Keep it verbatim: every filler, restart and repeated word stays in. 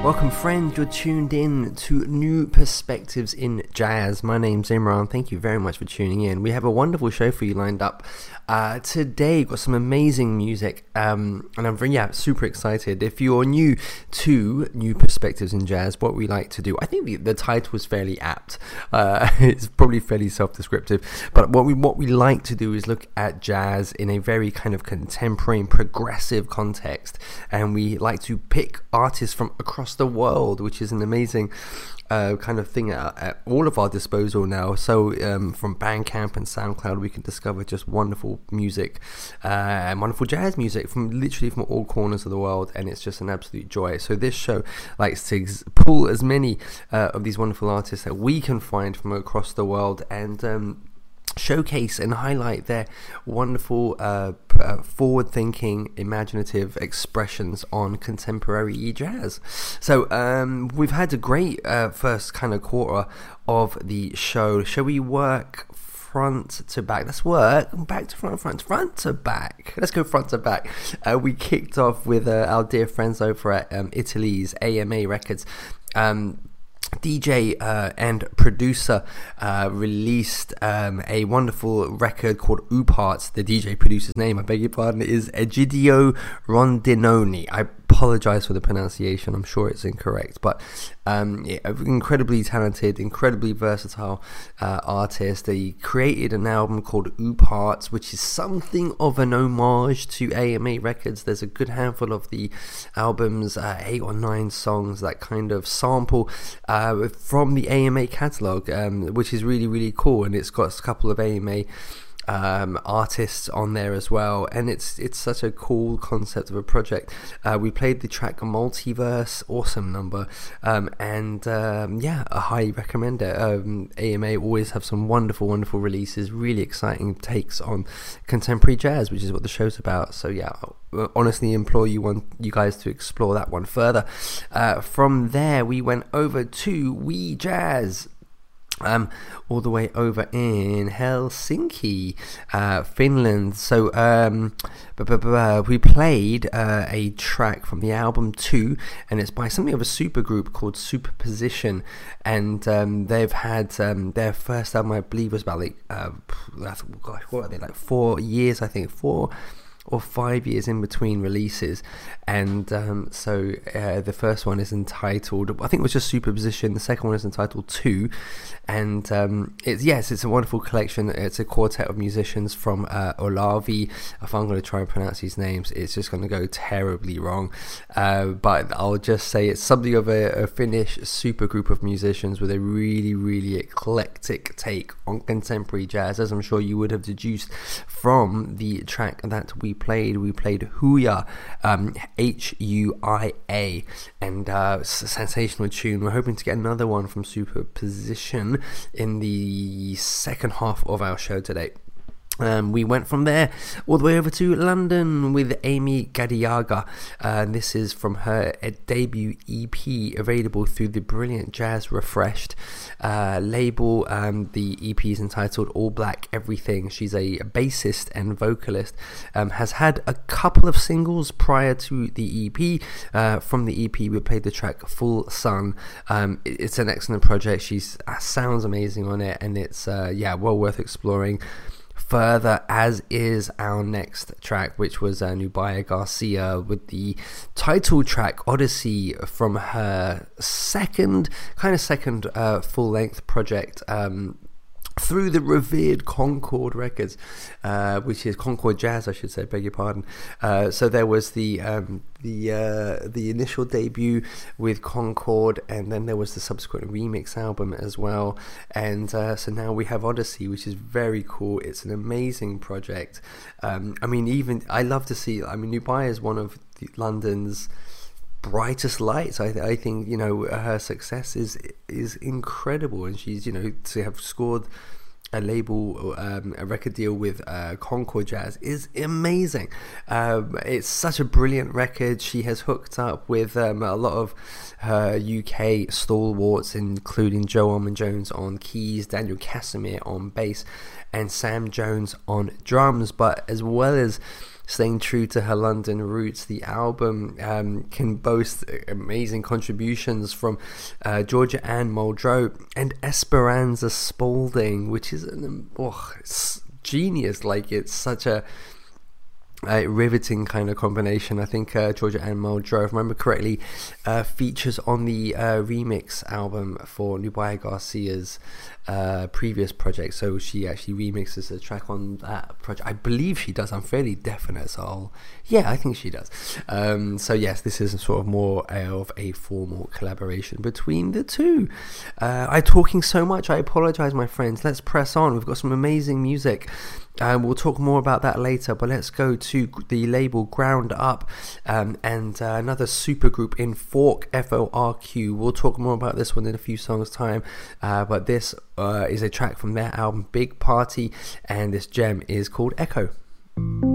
Welcome friend, you're tuned in to New Perspectives in Jazz. My name's Imran, thank you very much for tuning in. We have a wonderful show for you lined up. Uh, today, we've got some amazing music, um, and I'm very, yeah, super excited. If you're new to New Perspectives in Jazz, what we like to do, I think the, the title is fairly apt. Uh, it's probably fairly self-descriptive, but what we what we like to do is look at jazz in a very kind of contemporary and progressive context, and we like to pick artists from across the world, which is an amazing uh, kind of thing at, at all of our disposal now. So um, from Bandcamp and SoundCloud, we can discover just wonderful music uh, and wonderful jazz music from literally from all corners of the world, and it's just an absolute joy. So this show likes to ex- pull as many uh, of these wonderful artists that we can find from across the world and um, showcase and highlight their wonderful uh, uh, forward-thinking, imaginative expressions on contemporary jazz. So um, we've had a great uh, first kind of quarter of the show. Shall we work front to back? Let's work back to front, front, front to back. Let's go front to back. Uh, we kicked off with uh, our dear friends over at um, Italy's A M A Records. Um, D J uh, and producer uh, released um, a wonderful record called Uparts. The D J producer's name, I beg your pardon, is Egidio Rondinoni. I apologize for the pronunciation, I'm sure it's incorrect, but um, yeah, incredibly talented, incredibly versatile uh, artist. He created an album called Uparts, which is something of an homage to A M A Records. There's a good handful of the album's uh, eight or nine songs that kind of sample uh, from the A M A catalogue, um, which is really, really cool, and it's got a couple of A M A Um, artists on there as well, and it's it's such a cool concept of a project. Uh, we played the track Multiverse, awesome number, um, and um, yeah, I highly recommend it. um, A M A always have some wonderful wonderful releases, really exciting takes on contemporary jazz, which is what the show's about. So yeah, I honestly implore you want you guys to explore that one further. Uh, from there we went over to We Jazz, Um, all the way over in Helsinki, uh, Finland. So um, b- b- b- uh, we played uh, a track from the album two, and it's by something of a super group called Superposition, and um, they've had um, their first album, I believe, was about like uh, gosh, what are they, like four years, I think, four or five years in between releases, and um, so uh, the first one is entitled, I think it was just Superposition, the second one is entitled Two, and um, it's yes it's a wonderful collection. It's a quartet of musicians from uh, Olavi. If I'm going to try and pronounce these names, it's just going to go terribly wrong, uh, but I'll just say it's something of a, a Finnish super group of musicians with a really really eclectic take on contemporary jazz, as I'm sure you would have deduced from the track that we played. We played Huya, um, H U I A, and uh, it's a sensational tune. We're hoping to get another one from Superposition in the second half of our show today. Um, we went from there all the way over to London with Amy Gadiaga. Uh, this is from her debut E P, available through the brilliant Jazz Refreshed uh, label. Um, the E P is entitled All Black Everything. She's a bassist and vocalist. Um, has had a couple of singles prior to the E P. Uh, from the E P, we played the track Full Sun. Um, it, it's an excellent project. She uh, sounds amazing on it, and it's uh, yeah, well worth exploring further, as is our next track, which was uh, Nubia Garcia with the title track Odyssey from her second kind of second uh, full-length project, um, through the revered Concord Records, uh, which is Concord Jazz, I should say, beg your pardon. Uh, so there was the um, the uh, the initial debut with Concord, and then there was the subsequent remix album as well. And uh, so now we have Odyssey, which is very cool. It's an amazing project. Um, I mean, even I love to see. I mean, Nubia is one of the, London's brightest lights. I, I think, you know, her success is is incredible, and she's, you know, to have scored a label, um, a record deal with uh, Concord Jazz is amazing. Um, it's such a brilliant record. She has hooked up with um, a lot of her U K stalwarts, including Joe Armon-Jones on keys, Daniel Casimir on bass, and Sam Jones on drums, but as well as staying true to her London roots. The album um, can boast amazing contributions from uh, Georgia Ann Muldrow and Esperanza Spalding, which is an oh, it's genius. Like, it's such a A riveting kind of combination. I think uh, Georgia Ann Muldrow, if I remember correctly, uh, features on the uh, remix album for Nubia Garcia's uh, previous project. So she actually remixes a track on that project. I believe she does. I'm fairly definite. So I'll, yeah, I think she does. Um, so yes, this is sort of more of a formal collaboration between the two. Uh, I'm talking so much. I apologize, my friends. Let's press on. We've got some amazing music. Um, we'll talk more about that later, but let's go to the label Ground Up um, and uh, another supergroup in Forq, F O R Q. We'll talk more about this one in a few songs' time, uh, but this uh, is a track from their album Big Party, and this gem is called Echo.